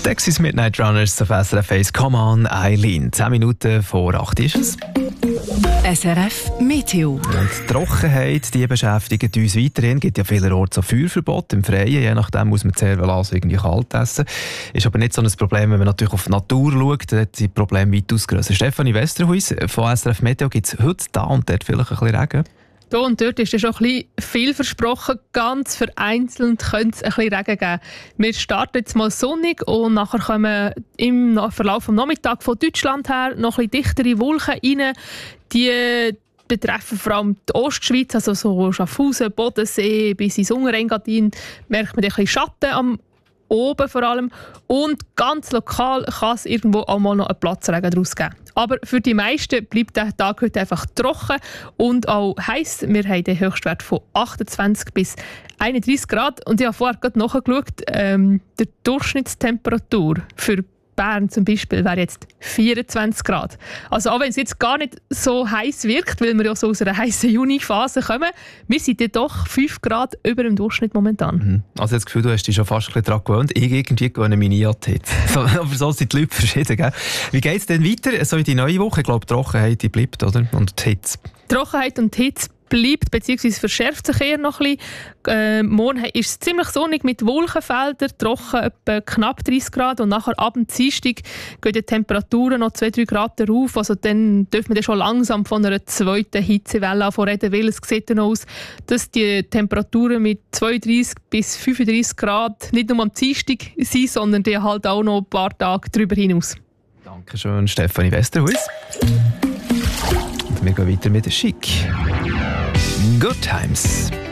Texas Midnight Runners auf SRF 1. Come on, Eileen. 10 Minuten vor 8 ist es. SRF Meteo. Und die Trockenheit, die beschäftigt uns weiterhin. Es gibt ja vielerorts so Feuerverbot im Freien. Je nachdem muss man zuerst irgendwie kalt essen. Ist aber nicht so ein Problem, wenn man natürlich auf die Natur schaut. Dann sind die Probleme weitaus grösser. Stefanie Westerhuis von SRF Meteo, gibt es heute da und dort vielleicht ein bisschen Regen? Hier und dort ist ja schon ein bisschen viel versprochen. Ganz vereinzelt könnte es ein bisschen Regen geben. Wir starten jetzt mal sonnig und nachher kommen im Verlauf des Nachmittags von Deutschland her noch ein bisschen dichtere Wolken rein. Die betreffen vor allem die Ostschweiz, also so Schaffhausen, Bodensee bis ins Unterengadin. Merkt man ein bisschen Schatten am oben vor allem. Und ganz lokal kann es irgendwo auch mal noch einen Platzregen daraus geben. Aber für die meisten bleibt der Tag heute einfach trocken und auch heiß. Wir haben den Höchstwert von 28 bis 31 Grad. Und ich habe vorher gerade nachgeschaut, die Durchschnittstemperatur für Bern zum Beispiel wäre jetzt 24 Grad. Also auch wenn es jetzt gar nicht so heiß wirkt, weil wir ja so aus einer heißen Juni-Phase kommen, wir sind ja doch 5 Grad über dem Durchschnitt momentan. Also das Gefühl, du hast dich schon fast ein bisschen daran gewöhnt. Ich irgendwie gewöhne mich nie an die Hitze. Aber so sind die Leute verschieden. Gell? Wie geht es denn weiter so in die neue Woche? Ich glaube, die Trockenheit die bleibt, oder? Und die Hitze. Trockenheit und Hitze bleibt, beziehungsweise verschärft sich eher noch ein bisschen. Morgen ist es ziemlich sonnig mit Wolkenfeldern, trocken etwa knapp 30 Grad und nachher ab dem Dienstag gehen die Temperaturen noch 2-3 Grad rauf. Also dann dürfen wir schon langsam von einer zweiten Hitzewelle reden, weil es sieht dann aus, dass die Temperaturen mit 32 bis 35 Grad nicht nur am Dienstag sind, sondern die halt auch noch ein paar Tage darüber hinaus. Dankeschön, Stefanie Westerhuis. Wir gehen weiter mit der Chic. Good Times.